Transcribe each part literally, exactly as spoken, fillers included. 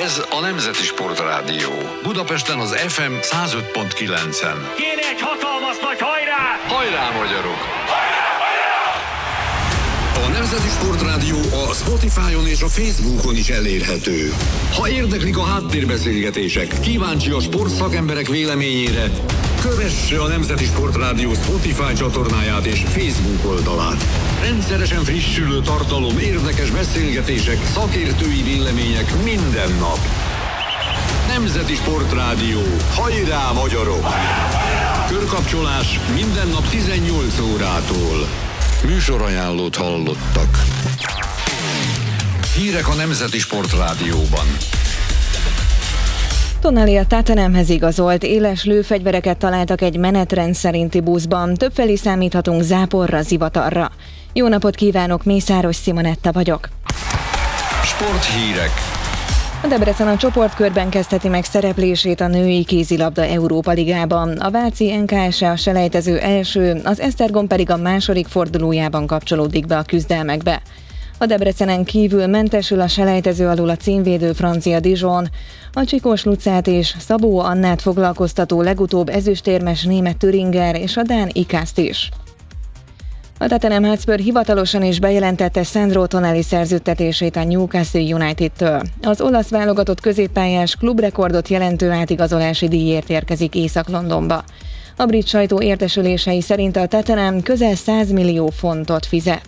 Ez a Nemzeti Sportrádió. Budapesten az ef em száz öt pont kilencen. Kéne egy hatalmas nagy hajrá! Hajrá, magyarok! Hajrá, hajrá! A Nemzeti Sportrádió a Spotify-on és a Facebookon is elérhető. Ha érdeklik a háttérbeszélgetések, kíváncsi a sportszakemberek véleményére, kövesse a Nemzeti Sportrádió Spotify csatornáját és Facebook oldalát. Rendszeresen frissülő tartalom, érdekes beszélgetések, szakértői vélemények minden nap. Nemzeti Sportrádió. Hajrá, magyarok! Körkapcsolás minden nap tizennyolc órától. Műsorajánlót hallottak. Hírek a Nemzeti Sportrádióban. Tonali a Tottenhamhez igazolt, éles lőfegyvereket találtak egy menetrend szerinti buszban. Többfelé számíthatunk záporra, zivatarra. Jó napot kívánok, Mészáros Simonetta vagyok. Sporthírek. A Debrecen a csoportkörben kezdheti meg szereplését a női kézilabda Európa Ligában. A váci en ká es e a selejtező első, az Esztergom pedig a második fordulójában kapcsolódik be a küzdelmekbe. A Debrecenen kívül mentesül a selejtező alul a címvédő francia Dijon, a Csikós Lucát és Szabó Annát foglalkoztató legutóbb ezüstérmes német Thüringer és a dán Ikászt is. A Tottenham Hotspur hivatalosan is bejelentette Sandro Tonali szerződtetését a Newcastle United-től. Az olasz válogatott középpályás klubrekordot jelentő átigazolási díjért érkezik Észak-Londonba. A brit sajtó értesülései szerint a Tottenham közel száz millió fontot fizet.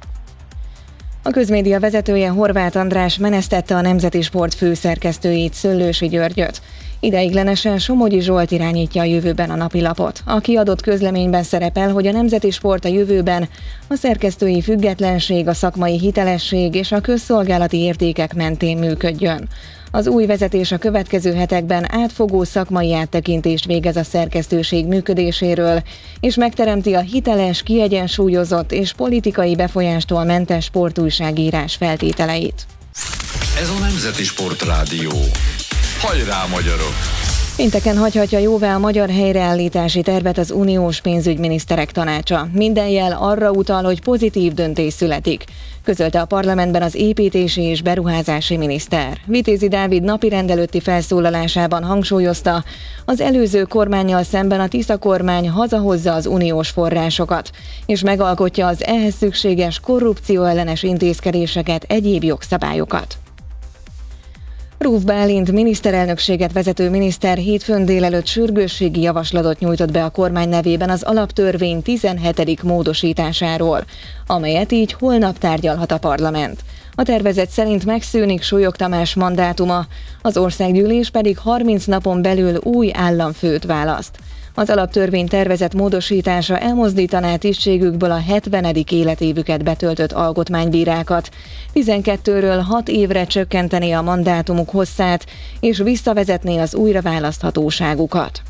A közmédia vezetője, Horváth András menesztette a Nemzeti Sport főszerkesztőjét, Szöllősi Györgyöt. Ideiglenesen Somogyi Zsolt irányítja a jövőben a napilapot. A kiadott közleményben szerepel, hogy a Nemzeti Sport a jövőben a szerkesztői függetlenség, a szakmai hitelesség és a közszolgálati értékek mentén működjön. Az új vezetés a következő hetekben átfogó szakmai áttekintést végez a szerkesztőség működéséről, és megteremti a hiteles, kiegyensúlyozott és politikai befolyástól mentes sportújságírás feltételeit. Ez a Nemzeti Sportrádió. Hajrá, magyarok! Pénteken hagyhatja jóvá a magyar helyreállítási tervet az uniós pénzügyminiszterek tanácsa. Minden jel arra utal, hogy pozitív döntés születik, közölte a parlamentben az építési és beruházási miniszter. Vitézi Dávid napirend előtti felszólalásában hangsúlyozta, az előző kormánnyal szemben a Tisza kormány hazahozza az uniós forrásokat, és megalkotja az ehhez szükséges korrupcióellenes intézkedéseket, egyéb jogszabályokat. Rúf Bálint miniszterelnökséget vezető miniszter hétfőn délelőtt sürgősségi javaslatot nyújtott be a kormány nevében az alaptörvény tizenhetedik módosításáról, amelyet így holnap tárgyalhat a parlament. A tervezet szerint megszűnik Súlyog Tamás mandátuma, az országgyűlés pedig harminc napon belül új államfőt választ. Az alaptörvény tervezett módosítása elmozdítaná tisztségükből a hetvenedik életévüket betöltött alkotmánybírákat, tizenkettőről hat évre csökkentené a mandátumuk hosszát, és visszavezetné az újraválaszthatóságukat.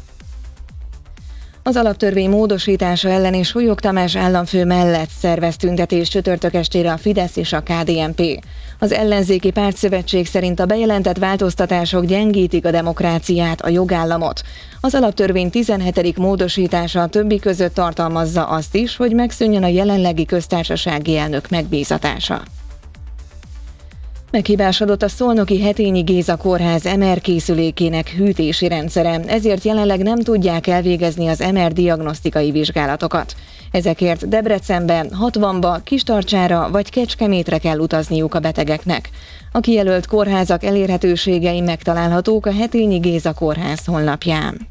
Az alaptörvény módosítása ellen és Súlyog Tamás államfő mellett szervez tüntetést csütörtök estére a Fidesz és a ká dé en pé. Az ellenzéki pártszövetség szerint a bejelentett változtatások gyengítik a demokráciát, a jogállamot. Az alaptörvény tizenhetedik módosítása a többi között tartalmazza azt is, hogy megszűnjön a jelenlegi köztársasági elnök megbízatása. Meghibásodott a szolnoki Hetényi Géza kórház em er készülékének hűtési rendszere, ezért jelenleg nem tudják elvégezni az em er diagnosztikai vizsgálatokat. Ezekért Debrecenbe, Hatvanba, Kistarcsára vagy Kecskemétre kell utazniuk a betegeknek. A kijelölt kórházak elérhetőségei megtalálhatók a Hetényi Géza kórház honlapján.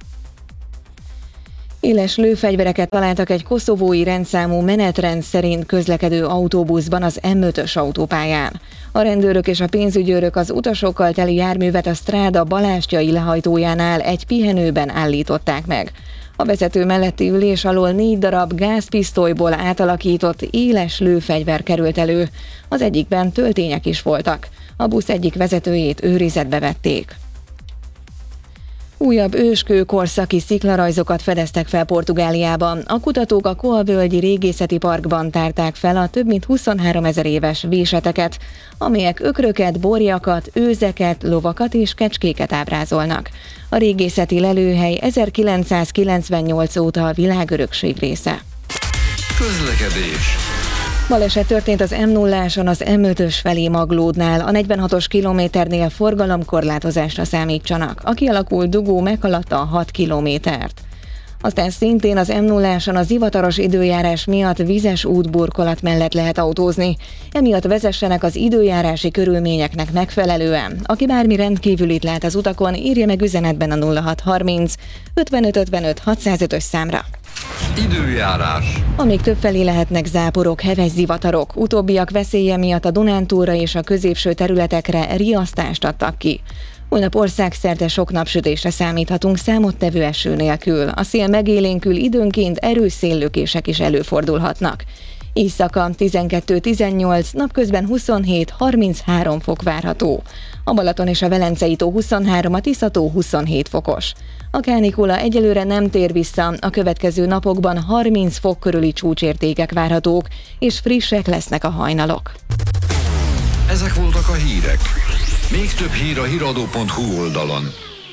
Éles lőfegyvereket találtak egy koszovói rendszámú menetrend szerint közlekedő autóbuszban az em ötös autópályán. A rendőrök és a pénzügyőrök az utasokkal teli járművet a Stráda Balástyai lehajtójánál egy pihenőben állították meg. A vezető melletti ülés alól négy darab gázpisztolyból átalakított éles lőfegyver került elő. Az egyikben töltények is voltak. A busz egyik vezetőjét őrizetbe vették. Újabb őskőkorszaki sziklarajzokat fedeztek fel Portugáliában. A kutatók a Coa-völgyi régészeti parkban tárták fel a több mint huszonháromezer éves véseteket, amelyek ökröket, borjakat, őzeket, lovakat és kecskéket ábrázolnak. A régészeti lelőhely ezerkilencszázkilencvennyolc óta a világörökség része. Közlekedés. Baleset történt az em nulláson az em ötös felé Maglódnál, a negyvenhatos kilométernél forgalomkorlátozásra számítsanak. A kialakult dugó meghaladta a hat kilométert. Aztán szintén az em nulláson a zivataros időjárás miatt vizes útburkolat mellett lehet autózni. Emiatt vezessenek az időjárási körülményeknek megfelelően. Aki bármi rendkívülit lát az utakon, írja meg üzenetben a nulla hat harminc ötvenöt ötvenöt hatszázötös számra. Időjárás. Amíg többfelé lehetnek záporok, heves zivatarok, utóbbiak veszélye miatt a Dunántúlra és a középső területekre riasztást adtak ki. Holnap országszerte sok napsütésre számíthatunk számottevő eső nélkül. A szél megélénkül, időnként erős széllökések is előfordulhatnak. Éjszaka tizenkettő tizennyolc, napközben huszonhét harminchárom fok várható. A Balaton és a Velencei tó huszonhárom, a Tisza tó huszonhét fokos. A kánikula egyelőre nem tér vissza, a következő napokban harminc fok körüli csúcsértékek várhatók, és frissek lesznek a hajnalok. Ezek voltak a hírek. Még több hír a híradó pont hu oldalon.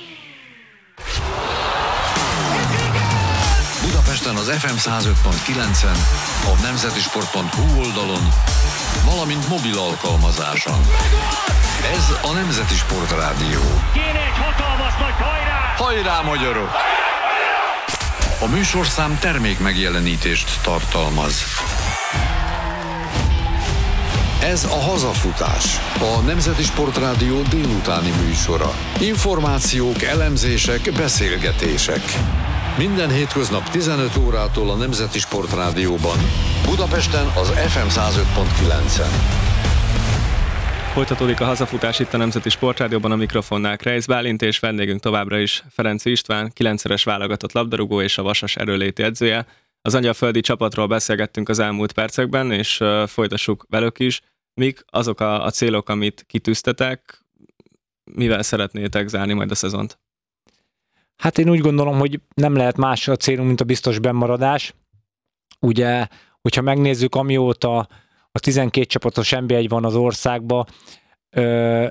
Budapesten az ef em száz öt pont kilencen, a nemzeti sport pont hu oldalon, valamint mobil alkalmazáson. Ez a Nemzeti Sportrádió. Kéne egy hatalmas nagy hajrá! Hajrá, magyarok! A műsorszám termék megjelenítést tartalmaz. Ez a Hazafutás, a Nemzeti Sportrádió délutáni műsora. Információk, elemzések, beszélgetések. Minden hétköznap tizenöt órától a Nemzeti Sportrádióban. Budapesten az ef em száz öt pont kilencen. Folytatódik a Hazafutás itt a Nemzeti Sportrádióban, a mikrofonnál Kreisz Bálint, és vendégünk továbbra is Ferenczy István, kilencszeres válogatott labdarúgó és a Vasas erőléti edzője. Az angyalföldi csapatról beszélgettünk az elmúlt percekben, és uh, folytassuk velük is. Mik azok a, a célok, amit kitűztetek, mivel szeretnétek zárni majd a szezont? Hát én úgy gondolom, hogy nem lehet más a célunk, mint a biztos bennmaradás. Ugye, hogyha megnézzük, amióta a tizenkét csapatos en bé egy van az országban, ö,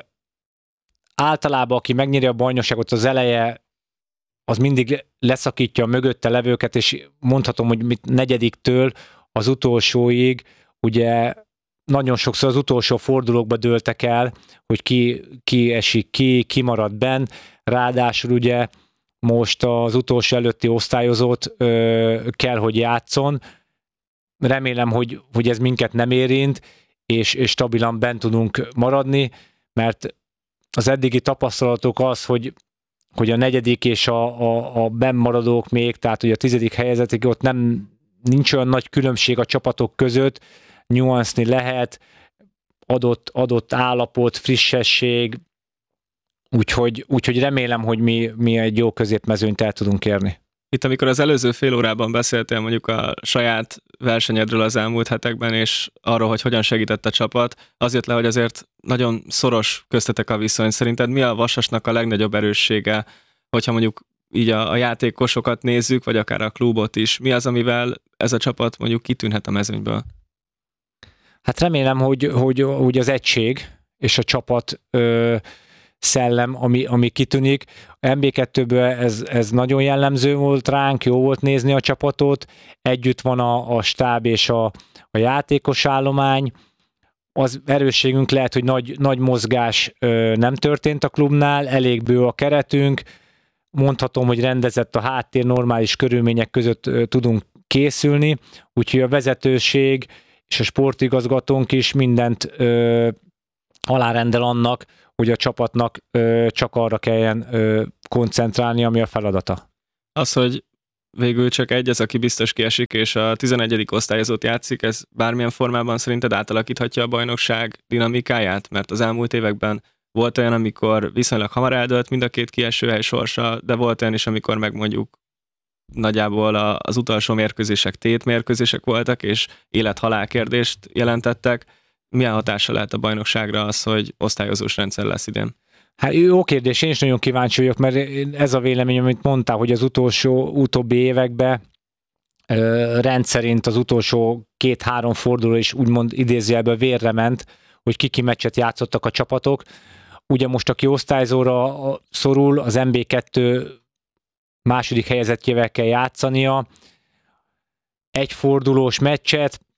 általában aki megnyeri a bajnokságot, az eleje az mindig leszakítja a mögötte levőket, és mondhatom, hogy mit negyediktől az utolsóig, ugye nagyon sokszor az utolsó fordulókba dőltek el, hogy ki, ki esik ki, ki marad benn, ráadásul ugye most az utolsó előtti osztályozót ö, kell, hogy játszon. Remélem, hogy, hogy ez minket nem érint, és, és stabilan bent tudunk maradni, mert az eddigi tapasztalatok az, hogy, hogy a negyedik és a, a, a bennmaradók még, tehát hogy a tizedik helyezettig ott nem, nincs olyan nagy különbség a csapatok között, nyuanszni lehet, adott, adott állapot, frissesség, úgyhogy, úgyhogy remélem, hogy mi, mi egy jó középmezőnyt el tudunk érni. Itt, amikor az előző fél órában beszéltél mondjuk a saját versenyedről az elmúlt hetekben, és arról, hogy hogyan segített a csapat, az jött le, hogy azért nagyon szoros köztetek a viszony. Szerinted mi a Vasasnak a legnagyobb erőssége, hogyha mondjuk így a, a játékosokat nézzük, vagy akár a klubot is? Mi az, amivel ez a csapat mondjuk kitűnhet a mezőnyből? Hát remélem, hogy, hogy, hogy az egység és a csapat ö, szellem, ami, ami kitűnik. A em bé kettőből ez, ez nagyon jellemző volt ránk, jó volt nézni a csapatot, együtt van a, a stáb és a, a játékos állomány. Az erősségünk lehet, hogy nagy, nagy mozgás ö, nem történt a klubnál, elég bő a keretünk, mondhatom, hogy rendezett a háttér, normális körülmények között ö, tudunk készülni, úgyhogy a vezetőség és a sportigazgatónk is mindent ö, alárendel annak, hogy a csapatnak ö, csak arra kelljen ö, koncentrálni, ami a feladata. Az, hogy végül csak egy az, aki biztos kiesik, és a tizenegyedik osztályozót játszik, ez bármilyen formában szerinted átalakíthatja a bajnokság dinamikáját? Mert az elmúlt években volt olyan, amikor viszonylag hamar eldőlt mind a két kiesőhely sorsa, de volt olyan is, amikor meg mondjuk nagyjából az utolsó mérkőzések tétmérkőzések voltak, és élet-halál kérdést jelentettek. Milyen hatása lehet a bajnokságra az, hogy osztályozós rendszer lesz idén? Hát jó kérdés, én is nagyon kíváncsi vagyok, mert ez a vélemény, amit mondtál, hogy az utolsó, utóbbi években ö, rendszerint az utolsó két-három forduló is úgymond idézőjelben vérre ment, hogy kiki meccset játszottak a csapatok. Ugye most aki osztályzóra szorul, az em bé kettő második helyezettjével kell játszania. Egy fordulós meccset,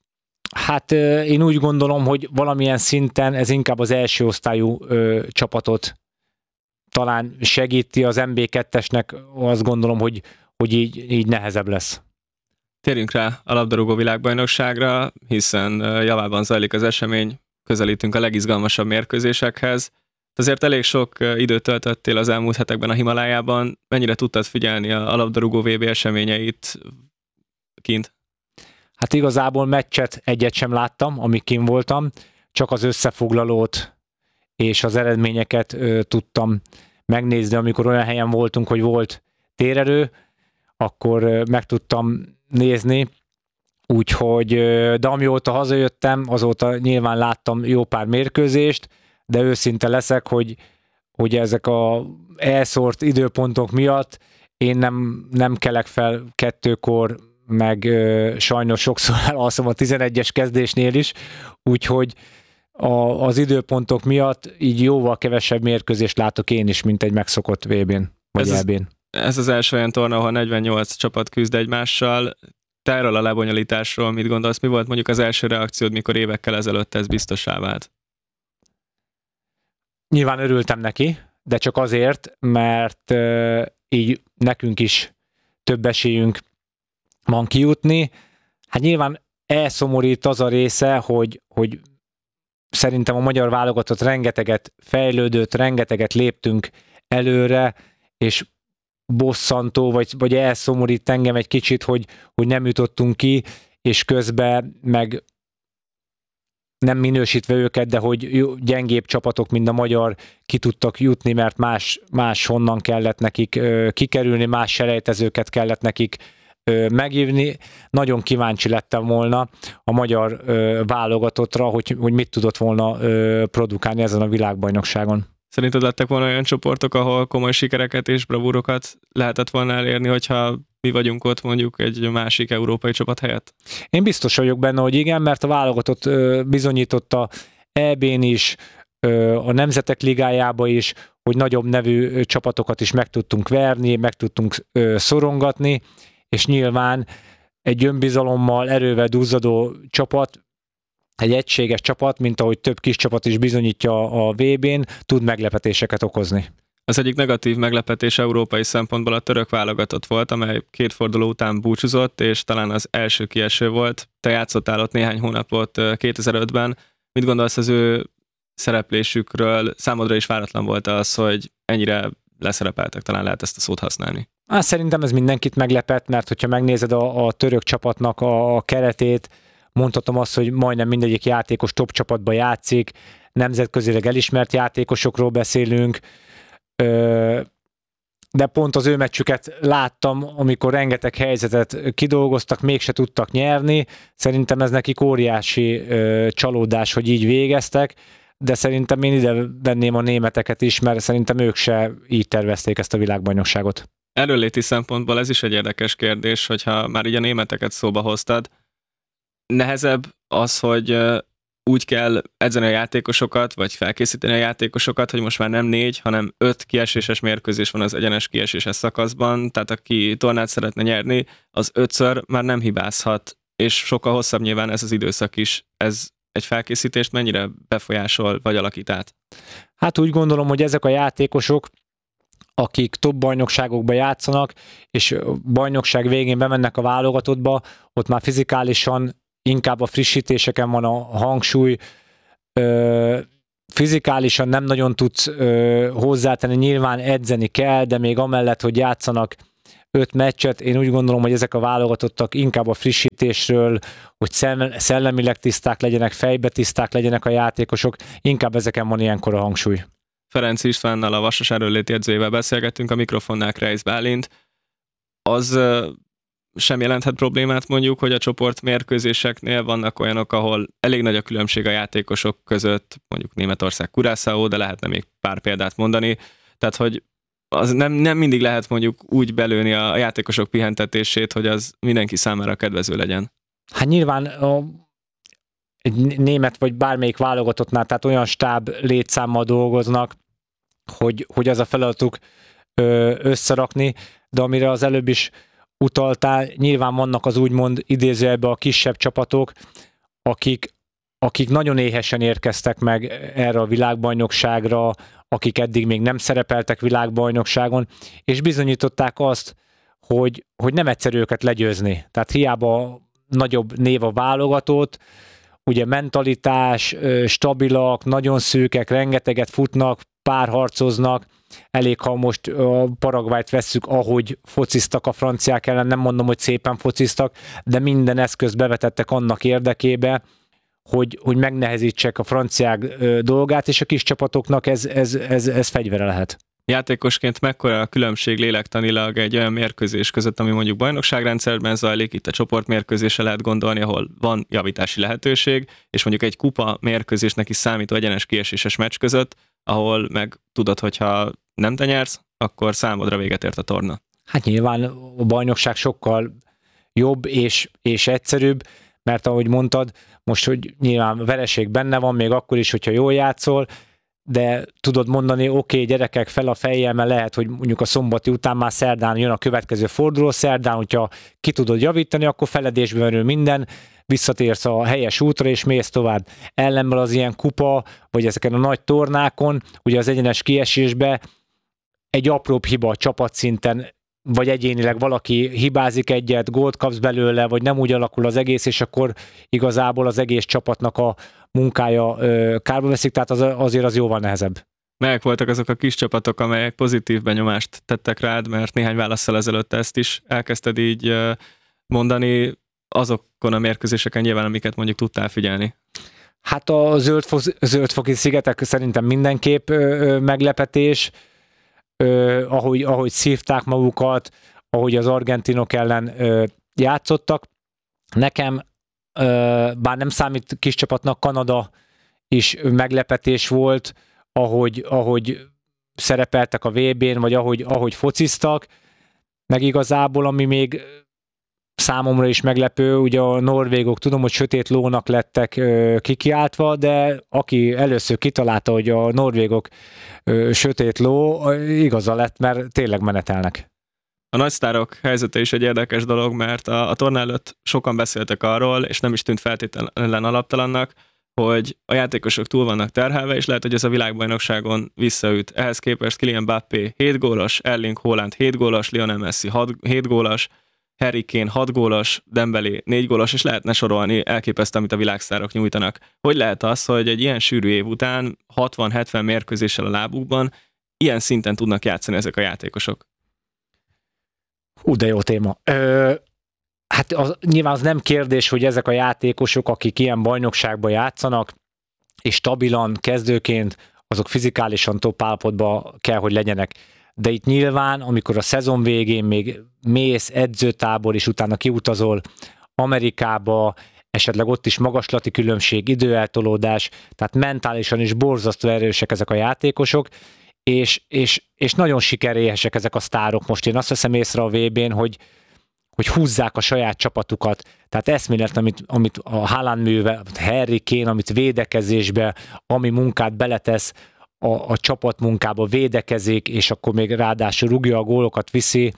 Hát én úgy gondolom, hogy valamilyen szinten ez inkább az első osztályú ö, csapatot talán segíti, az em bé kettesnek azt gondolom, hogy, hogy így, így nehezebb lesz. Térjünk rá a labdarúgó világbajnokságra, hiszen javában zajlik az esemény, közelítünk a legizgalmasabb mérkőzésekhez. Azért elég sok időt töltöttél az elmúlt hetekben a Himalájában. Mennyire tudtad figyelni a labdarúgó vé bé eseményeit kint? Hát igazából meccset egyet sem láttam, amíg kint voltam, csak az összefoglalót és az eredményeket ö, tudtam megnézni, amikor olyan helyen voltunk, hogy volt térerő, akkor ö, meg tudtam nézni, úgyhogy, ö, de amióta hazajöttem, azóta nyilván láttam jó pár mérkőzést, de őszinte leszek, hogy, hogy ezek a elszórt időpontok miatt én nem, nem kelek fel kettőkor, meg ö, sajnos sokszor elalszom a tizenegyes kezdésnél is, úgyhogy a, az időpontok miatt így jóval kevesebb mérkőzést látok én is, mint egy megszokott vé bén, vagy ez é bén. Az, ez az első olyan torna, ahol negyvennyolc csapat küzd egymással. Te erről a lebonyolításról mit gondolsz? Mi volt mondjuk az első reakciód, mikor évekkel ezelőtt ez biztossá vált? Nyilván örültem neki, de csak azért, mert uh, így nekünk is több esélyünk van kijutni. Hát nyilván elszomorít az a része, hogy, hogy szerintem a magyar válogatott rengeteget fejlődött, rengeteget léptünk előre, és bosszantó, vagy, vagy elszomorít engem egy kicsit, hogy, hogy nem jutottunk ki, és közben meg nem minősítve őket, de hogy gyengébb csapatok, mint a magyar ki tudtak jutni, mert más, más honnan kellett nekik ö, kikerülni, más selejtezőket kellett nekik ö, meghívni. Nagyon kíváncsi lettem volna a magyar ö, válogatottra, hogy, hogy mit tudott volna ö, produkálni ezen a világbajnokságon. Szerinted lettek volna olyan csoportok, ahol komoly sikereket és bravúrokat lehetett volna elérni, hogyha mi vagyunk ott mondjuk egy másik európai csapat helyett? Én biztos vagyok benne, hogy igen, mert a válogatott ö, bizonyította é bén is, ö, a Nemzetek Ligájába is, hogy nagyobb nevű ö, csapatokat is meg tudtunk verni, meg tudtunk ö, szorongatni, és nyilván egy önbizalommal, erővel duzzadó csapat, egy egységes csapat, mint ahogy több kis csapat is bizonyítja a vé bén, tud meglepetéseket okozni. Az egyik negatív meglepetés európai szempontból a török válogatott volt, amely két forduló után búcsúzott, és talán az első kieső volt. Te játszottál ott néhány hónapot kétezer-ötben. Mit gondolsz az ő szereplésükről? Számodra is váratlan volt az, hogy ennyire leszerepeltek, talán lehet ezt a szót használni. Hát szerintem ez mindenkit meglepett, mert hogyha megnézed a, a török csapatnak a, a keretét, mondhatom azt, hogy majdnem mindegyik játékos top csapatban játszik, nemzetközileg elismert játékosokról beszélünk, de pont az ő meccsüket láttam, amikor rengeteg helyzetet kidolgoztak, mégse tudtak nyerni. Szerintem ez nekik óriási csalódás, hogy így végeztek, de szerintem én ide venném a németeket is, mert szerintem ők se így tervezték ezt a világbajnokságot. Erőléti szempontból ez is egy érdekes kérdés, hogyha már így a németeket szóba hoztad. Nehezebb az, hogy úgy kell edzeni a játékosokat, vagy felkészíteni a játékosokat, hogy most már nem négy, hanem öt kieséses mérkőzés van az egyenes kieséses szakaszban, tehát aki tornát szeretne nyerni, az ötször már nem hibázhat, és sokkal hosszabb nyilván ez az időszak is. Ez egy felkészítést mennyire befolyásol, vagy alakít át? Hát úgy gondolom, hogy ezek a játékosok, akik top bajnokságokba játszanak, és bajnokság végén bemennek a válogatottba, ott már fizikálisan inkább a frissítéseken van a hangsúly, ö, fizikálisan nem nagyon tudsz ö, hozzátenni, nyilván edzeni kell, de még amellett, hogy játszanak öt meccset, én úgy gondolom, hogy ezek a válogatottak inkább a frissítésről, hogy szellemileg tiszták legyenek, fejbe tiszták legyenek a játékosok, inkább ezeken van ilyenkor a hangsúly. Ferenc Istvánnal, a Vasas erőléti edzőjével beszélgettünk, a mikrofonnál Kreisz Bálint. Az sem jelenthet problémát mondjuk, hogy a csoport mérkőzéseknél vannak olyanok, ahol elég nagy a különbség a játékosok között, mondjuk Németország, Curaçao, de lehetne még pár példát mondani. Tehát, hogy az nem, nem mindig lehet mondjuk úgy belőni a játékosok pihentetését, hogy az mindenki számára kedvező legyen. Hát nyilván a, egy német vagy bármelyik válogatottnál, tehát olyan stáb létszámmal dolgoznak, hogy, hogy az a feladatuk ö, összerakni, de amire az előbb is utaltál, nyilván vannak az úgymond idézőjelben a kisebb csapatok, akik, akik nagyon éhesen érkeztek meg erre a világbajnokságra, akik eddig még nem szerepeltek világbajnokságon, és bizonyították azt, hogy, hogy nem egyszerű őket legyőzni. Tehát hiába nagyobb név a válogatott, ugye mentalitás, stabilak, nagyon szűkek, rengeteget futnak, párharcoznak, elég, ha most a Paraguayt vesszük, ahogy fociztak a franciák ellen, nem mondom, hogy szépen fociztak, de minden eszközt bevetettek annak érdekébe, hogy, hogy megnehezítsek a franciák dolgát, és a kis csapatoknak ez, ez, ez, ez fegyvere lehet. Játékosként mekkora a különbség lélektanilag egy olyan mérkőzés között, ami mondjuk bajnokságrendszerben zajlik, itt a csoportmérkőzésre lehet gondolni, ahol van javítási lehetőség, és mondjuk egy kupa mérkőzésnek is számító egyenes kieséses meccs között, ahol meg tudod, hogyha nem te nyersz, akkor számodra véget ért a torna. Hát nyilván a bajnokság sokkal jobb és, és egyszerűbb, mert ahogy mondtad, most, hogy nyilván vereség benne van, még akkor is, hogyha jól játszol, de tudod mondani, oké, okay, gyerekek, fel a fejjel, mert lehet, hogy mondjuk a szombati után már szerdán jön a következő forduló, szerdán, hogyha ki tudod javítani, akkor feledésbe merül minden, visszatérsz a helyes útra, és mész tovább. Ellenben az ilyen kupa, vagy ezeken a nagy tornákon, ugye az egyenes kiesésbe egy apróbb hiba a csapatszinten, vagy egyénileg valaki hibázik egyet, gólt kapsz belőle, vagy nem úgy alakul az egész, és akkor igazából az egész csapatnak a munkája ö, kárba veszik, tehát az, azért az jóval nehezebb. Melyek voltak azok a kis csapatok, amelyek pozitív benyomást tettek rád, mert néhány válasszal ezelőtt ezt is elkezdted így mondani, azokon a mérkőzéseken nyilván, amiket mondjuk tudtál figyelni? Hát a zöldfoki szigetek szerintem mindenképp ö, ö, meglepetés, ö, ahogy, ahogy szívták magukat, ahogy az argentinok ellen ö, játszottak. Nekem, ö, bár nem számít kis csapatnak, Kanada is meglepetés volt, ahogy, ahogy szerepeltek a vé bén, vagy ahogy, ahogy fociztak, meg igazából, ami még számomra is meglepő, ugye a norvégok, tudom, hogy sötét lónak lettek ö, kikiáltva, de aki először kitalálta, hogy a norvégok ö, sötét ló, igaza lett, mert tényleg menetelnek. A nagysztárok helyzete is egy érdekes dolog, mert a, a torna előtt sokan beszéltek arról, és nem is tűnt feltétlenül alaptalannak, hogy a játékosok túl vannak terhelve, és lehet, hogy ez a világbajnokságon visszaüt. Ehhez képest Kylian Mbappé hét gólos, Erling Haaland hét gólos, Lionel Messi hét gólos, Harry Kane hat gólos, Dembélé négy gólos, és lehetne sorolni, elképesztő, amit a világsztárok nyújtanak. Hogy lehet az, hogy egy ilyen sűrű év után hatvan-hetven mérkőzéssel a lábukban ilyen szinten tudnak játszani ezek a játékosok? Hú, de jó téma. Ö, hát az, nyilván az nem kérdés, hogy ezek a játékosok, akik ilyen bajnokságban játszanak, és stabilan, kezdőként, azok fizikálisan top állapotban kell, hogy legyenek. De itt nyilván, amikor a szezon végén még mész edzőtábor, és utána kiutazol Amerikába, esetleg ott is magaslati különbség, időeltolódás, tehát mentálisan is borzasztó erősek ezek a játékosok, és, és, és nagyon sikeréhesek ezek a sztárok. Most én azt veszem észre a vé bén, hogy, hogy húzzák a saját csapatukat. Tehát eszmélet, amit, amit a Haaland műve, Harry Kane, amit védekezésbe, ami munkát beletesz, A, a csapatmunkába védekezik, és akkor még ráadásul rúgja a gólokat, viszi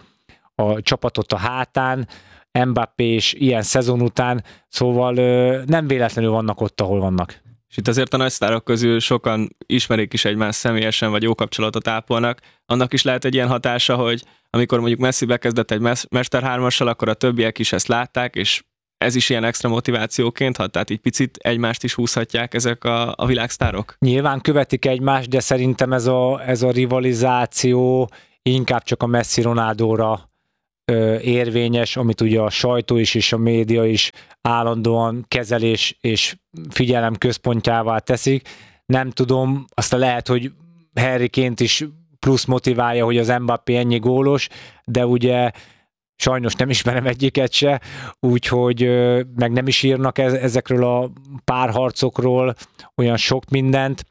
a csapatot a hátán, Mbappé is ilyen szezon után, szóval ö, nem véletlenül vannak ott, ahol vannak. És itt azért a nagysztárok közül sokan ismerik is egymást személyesen, vagy jó kapcsolatot ápolnak. Annak is lehet egy ilyen hatása, hogy amikor mondjuk Messi bekezdett egy mesterhármassal, akkor a többiek is ezt látták, és ez is ilyen extra motivációként hat, tehát így picit egymást is húzhatják ezek a, a világsztárok? Nyilván követik egymást, de szerintem ez a, ez a rivalizáció inkább csak a Messi-Ronaldóra ö, érvényes, amit ugye a sajtó is és a média is állandóan kezelés és figyelem központjává teszik. Nem tudom, aztán lehet, hogy Harryként is plusz motiválja, hogy az Mbappé ennyi gólos, de ugye sajnos nem ismerem egyiket se, úgyhogy meg nem is írnak ezekről a párharcokról olyan sok mindent,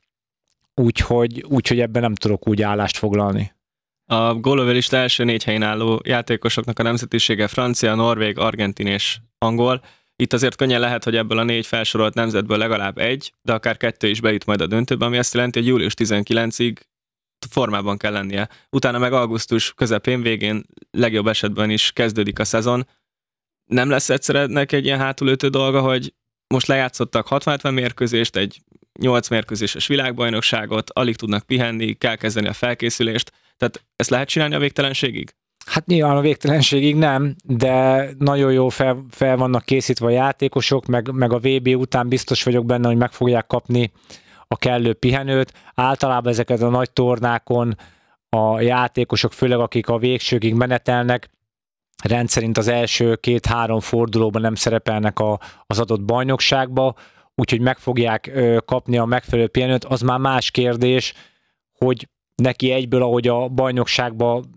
úgyhogy, úgyhogy ebben nem tudok úgy állást foglalni. A gólövelista első négy helyen álló játékosoknak a nemzetisége francia, norvég, argentin és angol. Itt azért könnyen lehet, hogy ebből a négy felsorolt nemzetből legalább egy, de akár kettő is bejut majd a döntőbe, ami azt jelenti, hogy július tizenkilencedikéig formában kell lennie. Utána meg augusztus közepén, végén, legjobb esetben is kezdődik a szezon. Nem lesz egyszer ennek egy ilyen hátulütő dolga, hogy most lejátszottak hatvan mérkőzést, egy nyolc mérkőzéses világbajnokságot, alig tudnak pihenni, kell kezdeni a felkészülést, tehát ezt lehet csinálni a végtelenségig? Hát nyilván a végtelenségig nem, de nagyon jó fel, fel vannak készítve a játékosok, meg, meg a vé bé után biztos vagyok benne, hogy meg fogják kapni a kellő pihenőt. Általában ezeket a nagy tornákon a játékosok, főleg akik a végsőkig menetelnek, rendszerint az első két-három fordulóban nem szerepelnek a, az adott bajnokságba, úgyhogy meg fogják ö, kapni a megfelelő pihenőt. Az már más kérdés, hogy neki egyből, ahogy a bajnokságba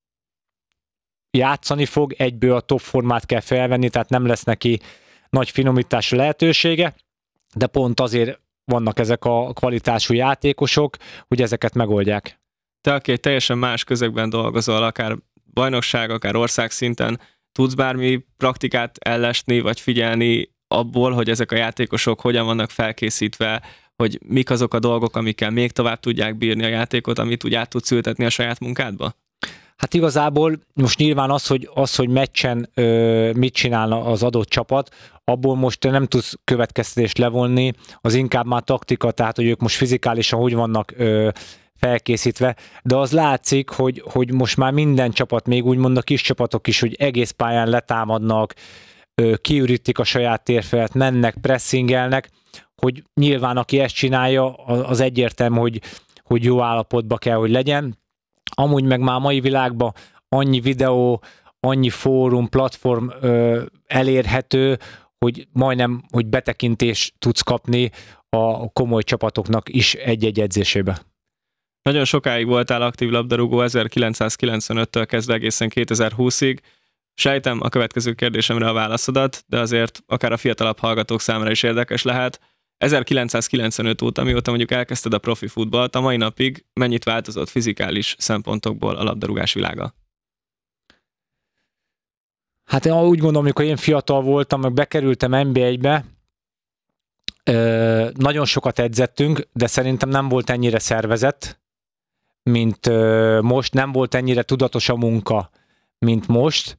játszani fog, egyből a top formát kell felvenni, tehát nem lesz neki nagy finomításra lehetősége, de pont azért vannak ezek a kvalitású játékosok, hogy ezeket megoldják. Te, aki egy teljesen más közegben dolgozol, akár bajnokság, akár országszinten, tudsz bármi praktikát ellesni, vagy figyelni abból, hogy ezek a játékosok hogyan vannak felkészítve, hogy mik azok a dolgok, amikkel még tovább tudják bírni a játékot, amit úgy át tudsz ültetni a saját munkádba? Hát igazából most nyilván az, hogy, az, hogy meccsen ö, mit csinálna az adott csapat, abból most nem tudsz következtetést levonni, az inkább már taktika, tehát hogy ők most fizikálisan hogy vannak ö, felkészítve, de az látszik, hogy, hogy most már minden csapat, még úgymond a kis csapatok is, hogy egész pályán letámadnak, ö, kiürítik a saját térfelet, mennek, pressingelnek, hogy nyilván aki ezt csinálja, az egyértelmű, hogy, hogy jó állapotban kell, hogy legyen. Amúgy meg már a mai világban annyi videó, annyi fórum, platform ö, elérhető, hogy majdnem, hogy betekintést tudsz kapni a komoly csapatoknak is egy-egy edzésébe. Nagyon sokáig voltál aktív labdarúgó, ezerkilencszázkilencvenöttől kezdve egészen kétezer-húszig. Sejtem a következő kérdésemre a válaszodat, de azért akár a fiatalabb hallgatók számára is érdekes lehet. ezerkilencszázkilencvenöt óta, mióta mondjuk elkezdted a profi futballt, a mai napig mennyit változott fizikális szempontokból a labdarúgás világa? Hát én úgy gondolom, amikor én fiatal voltam, meg bekerültem en bé egybe, nagyon sokat edzettünk, de szerintem nem volt ennyire szervezett, mint most, nem volt ennyire tudatos a munka, mint most.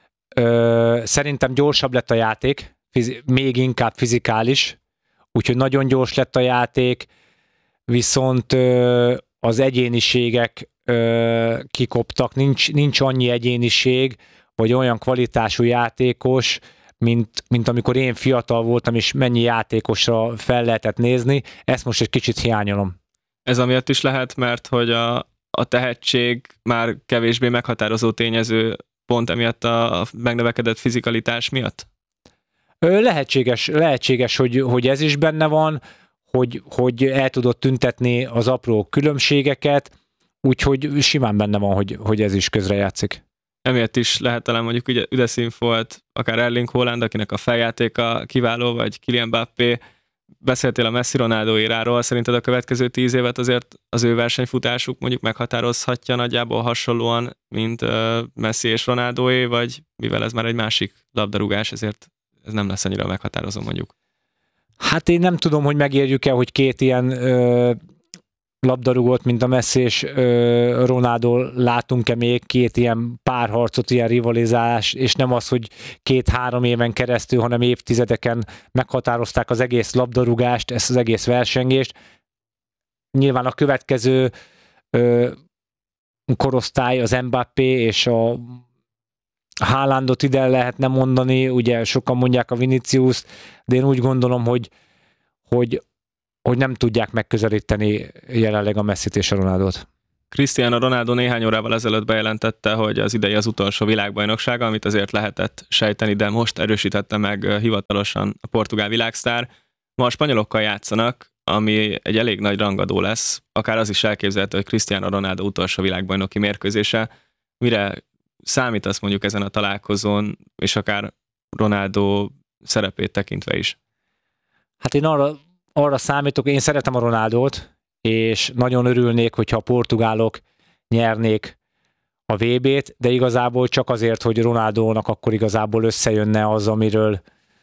Szerintem gyorsabb lett a játék, még inkább fizikális, úgyhogy nagyon gyors lett a játék, viszont az egyéniségek kikoptak, nincs, nincs annyi egyéniség, vagy olyan kvalitású játékos, mint, mint amikor én fiatal voltam, és mennyi játékosra fel lehetett nézni, ezt most egy kicsit hiányolom. Ez amiatt is lehet, mert hogy a, a tehetség már kevésbé meghatározó tényező pont emiatt a megnövekedett fizikalitás miatt? Lehetséges, lehetséges hogy, hogy ez is benne van, hogy, hogy el tudod tüntetni az apró különbségeket, úgyhogy simán benne van, hogy, hogy ez is közrejátszik. Emiatt is lehet talán mondjuk üde, üdeszín volt akár Erling Haaland, akinek a feljátéka kiváló, vagy Kylian Mbappé. Beszéltél a Messi Ronaldo éráról, szerinted a következő tíz évet azért az ő versenyfutásuk mondjuk meghatározhatja nagyjából hasonlóan, mint uh, Messi és Ronaldoé, vagy mivel ez már egy másik labdarúgás, ezért ez nem lesz annyira meghatározó mondjuk? Hát én nem tudom, hogy megérjük-e, hogy két ilyen ö, labdarúgót, mint a Messi és ö, Ronaldo látunk-e még, két ilyen párharcot, ilyen rivalizálás, és nem az, hogy két-három éven keresztül, hanem évtizedeken meghatározták az egész labdarúgást, ezt az egész versengést. Nyilván a következő ö, korosztály az Mbappé és a Haalandot ide lehetne mondani, ugye sokan mondják a Vinicius, de én úgy gondolom, hogy, hogy, hogy nem tudják megközelíteni jelenleg a Messit és a Ronaldot. Cristiano Ronaldo néhány órával ezelőtt bejelentette, hogy az idei az utolsó világbajnoksága, amit azért lehetett sejteni, de most erősítette meg hivatalosan a portugál világsztár. Ma a spanyolokkal játszanak, ami egy elég nagy rangadó lesz, akár az is elképzelhető, hogy Cristiano Ronaldo utolsó világbajnoki mérkőzése. Mire számítasz mondjuk ezen a találkozón, és akár Ronaldo szerepét tekintve is? Hát én arra, arra számítok, én szeretem a Ronaldót, és nagyon örülnék, hogyha a portugálok nyernék a vé bét, de igazából csak azért, hogy Ronaldónak akkor igazából összejönne az, amiről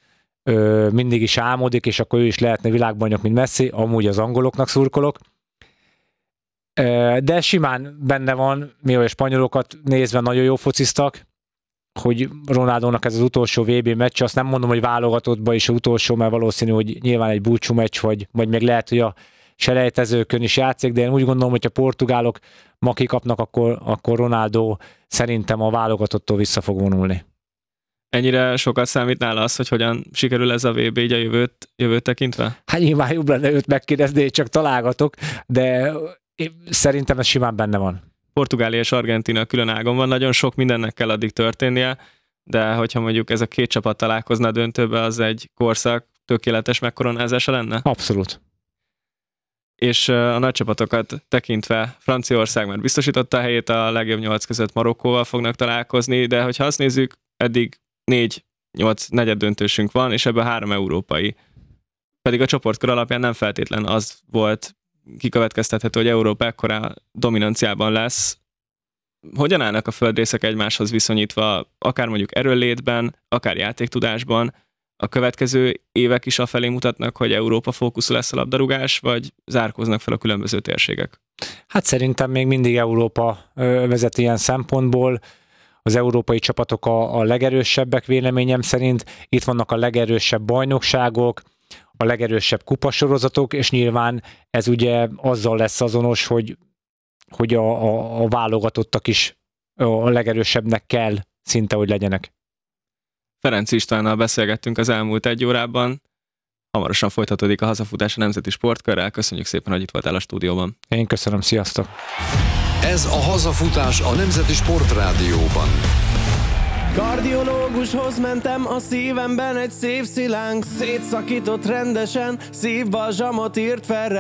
ö, mindig is álmodik, és akkor ő is lehetne világbajnok, mint Messi, amúgy az angoloknak szurkolok. De simán benne van, mi a spanyolokat nézve nagyon jó fociztak, hogy Ronaldónak ez az utolsó vé bé meccs, azt nem mondom, hogy válogatottban is az utolsó, mert valószínű, hogy nyilván egy búcsú meccs, vagy, vagy még lehet, hogy a selejtezőkön is játszik, de én úgy gondolom, hogy a portugálok ma kikapnak, akkor, akkor Ronaldo szerintem a válogatottól vissza fog vonulni. Ennyire sokat számít nála az, hogy hogyan sikerül ez a vé bé így a jövőt, jövőt tekintve? Hát nyilván jobb lenne őt megkérdezni, csak találgatok, de szerintem ez simán benne van. Portugália és Argentína külön ágon van, nagyon sok mindennek kell addig történnie, de hogyha mondjuk ez a két csapat találkozna a döntőbe, az egy korszak tökéletes megkoronázása lenne? Abszolút. És a nagy csapatokat tekintve Franciaország már biztosította a helyét, a legjobb nyolc között Marokkóval fognak találkozni, de hogyha azt nézzük, eddig négy nyolc negyed döntősünk van, és ebben három európai. Pedig a csoportkör alapján nem feltétlen az volt kikövetkeztethető, hogy Európa ekkora dominanciában lesz. Hogyan állnak a földrészek egymáshoz viszonyítva, akár mondjuk erőnlétben, akár játéktudásban? A következő évek is afelé mutatnak, hogy Európa fókuszú lesz a labdarúgás, vagy zárkóznak fel a különböző térségek? Hát szerintem még mindig Európa vezet ilyen szempontból. Az európai csapatok a, a legerősebbek véleményem szerint. Itt vannak a legerősebb bajnokságok, a legerősebb kupasorozatok, és nyilván ez ugye azzal lesz azonos, hogy, hogy a, a, a válogatottak is a legerősebbnek kell szinte, hogy legyenek. Ferenc Istvánnal beszélgettünk az elmúlt egy órában. Hamarosan folytatódik a hazafutás a Nemzeti Sportkörrel. Köszönjük szépen, hogy itt voltál a stúdióban. Én köszönöm, sziasztok! Ez a hazafutás a Nemzeti Sportrádióban. Kardiológushoz mentem, a szívemben egy szép szilánk szétszakított rendesen, szívbalzsamot írt fel rá.